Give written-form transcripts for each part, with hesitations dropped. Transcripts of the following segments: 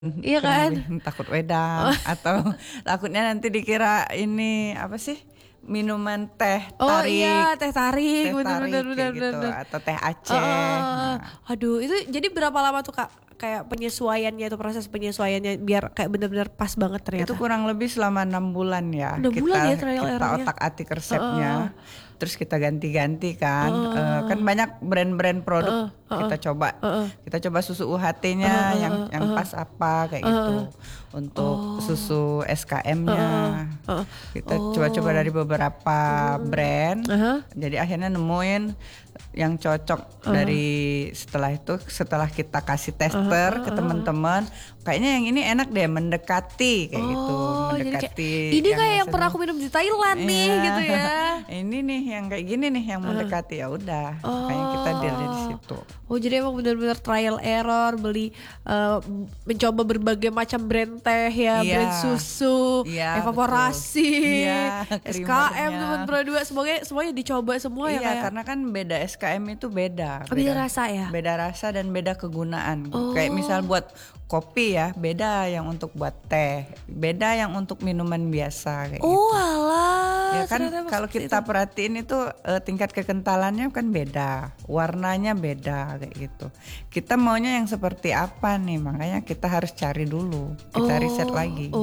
Iya kurang kan? lebih takut wedang atau takutnya nanti dikira ini apa sih minuman teh Oh iya, teh tarik, teh bener-bener tarik kayak gitu bener-bener. atau teh Aceh. Nah, Aduh, itu jadi berapa lama tuh Kak? Kayak penyesuaiannya itu proses penyesuaiannya biar kayak bener-bener pas banget itu ternyata. kurang lebih selama 6 bulan ya 6 bulan ya kita trial kita errornya. otak-atik Heeh, resepnya, terus kita ganti-ganti kan. Kan heeh, banyak brand-brand produk heeh, heeh, kita coba heeh, kita coba susu heeh, UHT-nya heeh, yang heeh, pas apa kayak heeh. gitu. Untuk Oh, susu SKM-nya heeh. kita coba-coba Oh, dari beberapa brand. aha, Jadi akhirnya nemuin yang cocok dari setelah kita kasih tester ke teman-teman, kayaknya yang ini enak deh mendekati kayak gitu, oh, jadi kayak mendekati ini yang kayak yang pernah rasanya aku minum di Thailand nih iya. gitu ya. Ini nih yang kayak gini nih yang mendekati, ya udah makanya kita deal di Oh, situ. oh jadi emang benar-benar trial error beli mencoba berbagai macam brand teh ya, Iya, brand susu, iya evaporasi, betul. Iya, SKM creamernya. teman berdua semuanya dicoba semua ya Iya, kayak. karena kan beda SKM itu beda, Beda rasa ya. beda rasa dan beda kegunaan. Oh, Kayak misal buat kopi ya, beda yang untuk buat teh, beda yang untuk minuman biasa kayak oh gitu. Ya alah, kan ternyata emang kalau seperti kita itu. perhatiin itu tingkat kekentalannya kan beda, warnanya beda kayak gitu. Kita maunya yang seperti apa nih, makanya kita harus cari dulu, kita riset lagi.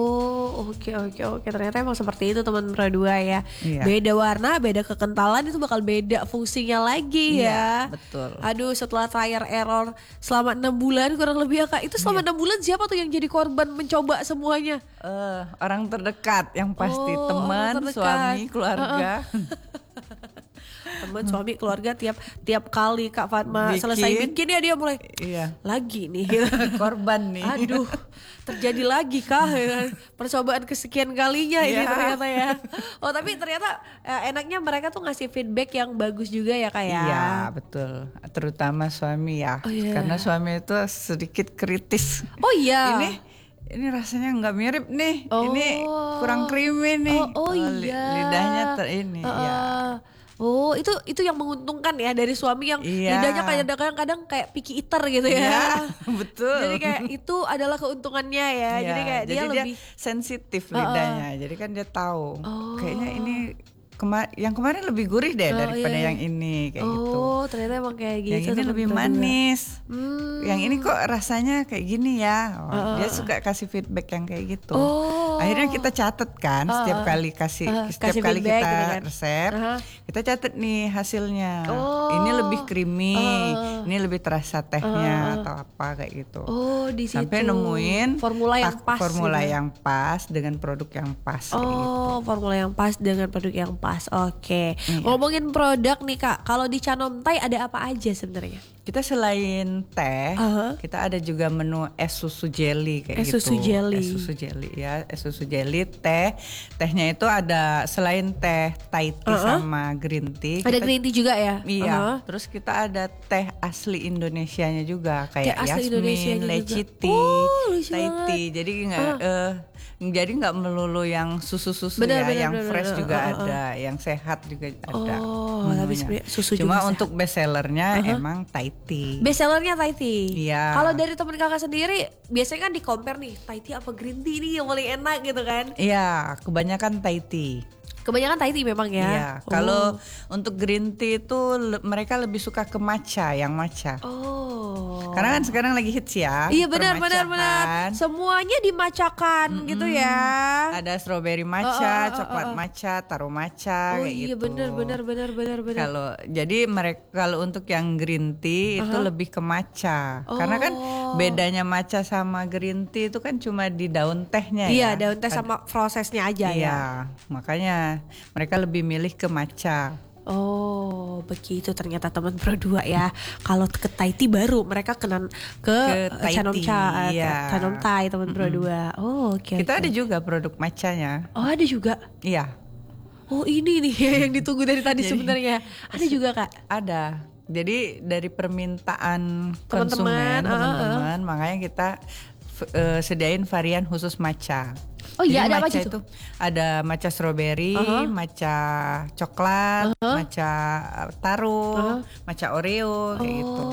Oke. Ternyata emang seperti itu teman berdua ya. Iya. Beda warna, beda kekentalan itu bakal beda fungsinya lagi ya. Iya, betul. Aduh, setelah trial error selama 6 bulan kurang lebih ya Kak. Itu selama 6 bulan siapa tuh yang jadi korban mencoba semuanya? Orang terdekat yang pasti, Oh, orang teman, terdekat. suami, keluarga. Teman, suami, keluarga tiap kali Kak Fatma Bikin. selesai bikin ya dia mulai Iya. lagi nih. Korban nih. Aduh, terjadi lagi kah ya? Percobaan kesekian kalinya ini Iya. ternyata ya. Oh tapi ternyata enaknya mereka tuh ngasih feedback yang bagus juga ya Kak ya. Iya, betul. Terutama suami ya. Oh, iya. Karena suami itu sedikit kritis. Oh iya. Ini rasanya nggak mirip nih. Oh. Ini kurang creamy nih. Oh iya. Lidahnya ini ya. Oh itu yang menguntungkan ya dari suami yang Iya. lidahnya kadang-kadang kayak picky eater gitu ya. Iya, betul. Jadi kayak itu adalah keuntungannya ya. Iya, Jadi kayak dia lebih sensitif lidahnya. Jadi kan dia tahu. Kayaknya ini yang kemarin lebih gurih deh daripada iya. yang ini kayak gitu. Oh ternyata emang kayak gitu. Yang ini teman lebih berdua. manis. Yang ini kok rasanya kayak gini ya. Dia suka kasih feedback yang kayak gitu. Akhirnya kita catat kan setiap kali kasih setiap kali feedback kita gitu kan. resep, kita catat nih hasilnya. Oh. Ini lebih creamy, ini lebih terasa tehnya atau apa kayak gitu. Oh di situ. Sampai nemuin formula yang pas. formula gitu. yang pas dengan produk yang pas kayak gitu. Formula yang pas dengan produk yang pas. Oke. Iya. Ngomongin produk nih Kak, kalau di Canomtai ada apa aja sebenarnya? Kita selain teh, kita ada juga menu es susu jelly kayak Es gitu. susu jelly. Es susu jelly ya, es susu jelly teh. Tehnya itu ada selain teh Thai tea sama green tea. Ada kita- green tea juga ya? Iya. Terus kita ada teh asli Indonesianya juga kayak Teh asli Indonesianya Yasmin, juga. Leci tea, Lucu Thai banget. tea. Jadi nggak melulu yang susu-susu Benar, ya, benar, yang benar, fresh benar. juga ada, yang sehat juga ada. Oh, tapi menunya. sebenarnya susu Cuma juga untuk best sellernya emang Thai tea. Best sellernya Thai tea. Iya. Kalau dari teman Kakak sendiri, biasanya kan di compare nih Thai tea apa green tea nih yang paling enak gitu kan? Iya, kebanyakan Thai tea. Kebanyakan Thai tea memang ya. Iya, kalau untuk green tea itu mereka lebih suka ke matcha, yang matcha. Oh. Karena kan sekarang lagi hits ya. Iya benar. permatchaan. Semuanya dimacakan gitu ya. Ada strawberry matcha, coklat matcha, taro matcha Oh kayak iya gitu. benar. Kalau kalau untuk yang green tea itu lebih ke matcha. Karena kan bedanya matcha sama green tea itu kan cuma di daun tehnya Iya, ya. daun teh sama prosesnya aja Iya, ya. makanya mereka lebih milih ke matcha. Oh, begitu ternyata teman berdua ya. Kalau ke Thai tea baru mereka ke Thai tea, iya. Canom Thai teman berdua. Oh, oke. Kita oke. ada juga produk matchanya. Oh, ada juga. Iya, Oh, ini nih yang ditunggu dari tadi sebenarnya. Ada juga, Kak. ada. Jadi dari permintaan Teman-teman, konsumen, teman-teman, makanya kita sediain varian khusus matcha. Oh iya, Jadi ada apa matcha aja tuh? itu ada matcha strawberry, matcha coklat, matcha taro, matcha Oreo kayak gitu.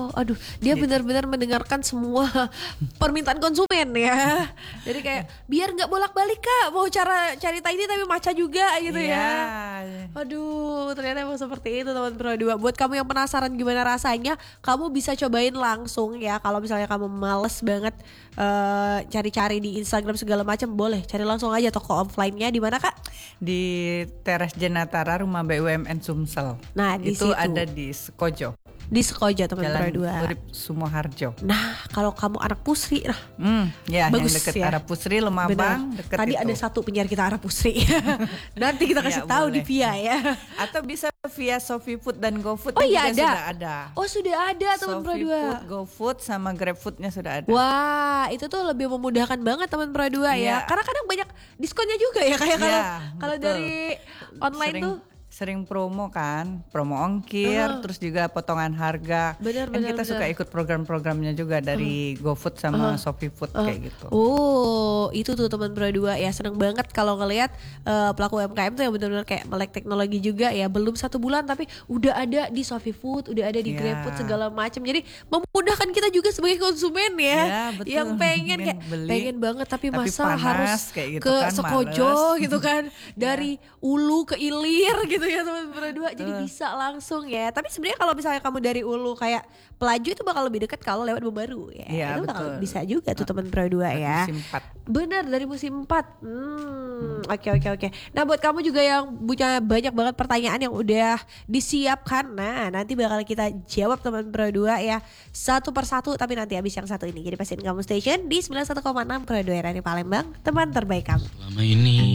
Oh, aduh, dia benar-benar mendengarkan semua permintaan konsumen ya. Jadi kayak biar nggak bolak-balik Kak, mau cari Tiny tapi matcha juga gitu ya. Aduh, ternyata emang seperti itu teman Pro 2. Buat kamu yang penasaran gimana rasanya, kamu bisa cobain langsung ya. Kalau misalnya kamu males banget cari-cari di Instagram segala macam, boleh cari langsung aja toko offline-nya di mana Kak? Di Teras Jenatara Rumah BUMN Sumsel. Nah, di itu situ. ada di Sekojo. Di Sekojo teman Pro 2. Jalan Urip Sumoharjo. Nah, kalau kamu anak Pusri, nah ya bagus yang dekat ya. arah Pusri, Lemabang, dekat Tadi itu. ada satu penyiar kita arah Pusri. Nanti kita kasih Ya, tahu di boleh. via ya. Atau bisa via Sofi Food dan GoFood. Oh iya juga ada. Sudah ada. Oh sudah ada teman Pro Sofi 2. Food, GoFood sama GrabFoodnya sudah ada. Wah, itu tuh lebih memudahkan banget teman Pro 2 ya. Iya. Karena kadang banyak diskonnya juga ya kayak kalau Iya, kalau betul. dari online sering, tuh. sering promo kan, promo ongkir, terus juga potongan harga. Benar, Kan benar, kita suka benar. ikut program-programnya juga dari GoFood sama Sofi Food kayak gitu. Oh, itu tuh teman Pro 2 ya, seneng banget kalau ngelihat pelaku UMKM tuh yang benar-benar kayak melek teknologi juga ya. Belum 1 bulan tapi udah ada di Sofi Food, udah ada di Ya. GrabFood segala macam. Jadi memudahkan kita juga sebagai konsumen ya, Ya, betul. yang pengen kayak Beli. pengen banget tapi Tapi masa panas, harus kayak gitu ke kan, Sekojo males. gitu kan, dari Ulu ke Ilir gitu ya teman Pro 2. Jadi bisa langsung ya. Tapi sebenarnya kalau misalnya kamu dari Ulu kayak Pelaju itu bakal lebih dekat kalau lewat Bebaru ya. Iya, Itu bakal betul. bisa juga tuh teman Pro 2 ya. Musim 4. Benar, dari musim 4. Oke. Nah, buat kamu juga yang punya banyak banget pertanyaan yang udah disiapkan. Nah, nanti bakal kita jawab teman Pro 2 ya. Satu persatu, tapi nanti habis yang satu ini. Jadi pastiin kamu station di 91,6 Pro 2 Radio Palembang, teman terbaik kamu. Selama ini